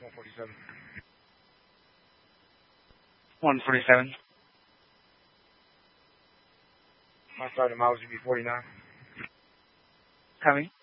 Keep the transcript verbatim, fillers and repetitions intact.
one forty-seven. one forty-seven. My side of miles would be forty-nine. Coming.